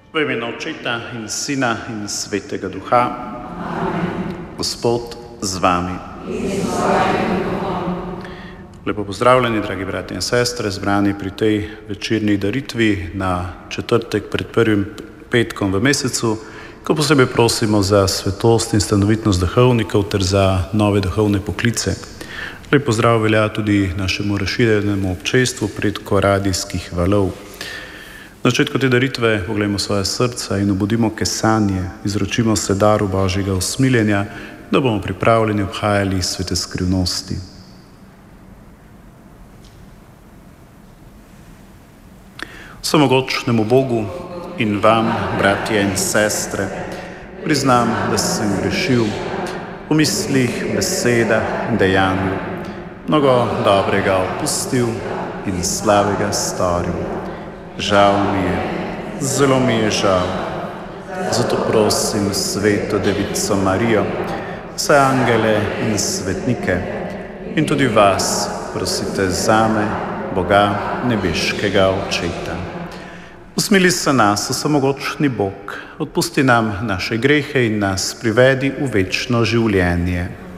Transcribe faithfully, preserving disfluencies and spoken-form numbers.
V imenu Očeta in Sina in Svetega Duha. Amen. Gospod z vami. Lepo pozdravljeni, dragi bratje in sestre, zbrani pri tej večerni daritvi na četrtek pred prvim petkom v mesecu, ko posebej prosimo za svetost in stanovitnost duhovnikov ter za nove duhovne poklice. Lep pozdrav velja tudi našemu razširjenemu občestvu preko radijskih valov. Na začetku te daritve poglejmo svoje srca in obudimo kesanje, izročimo se daru Božjega usmiljenja, da bomo pripravljeni obhajali svete skrivnosti. Vsemogočnemu Bogu in vam, bratje in sestre, priznam, da sem grešil v mislih, besedah in dejanju, mnogo dobrega opustil in slabega storil. Žal mi je, zelo mi je žal. Zato prosim Sveto Devico Marijo, vse angele in svetnike in tudi vas prosite zame, Boga nebeškega Očeta. Usmili se nas, vsemogočni Bog, odpusti nam naše grehe in nas privedi v večno življenje.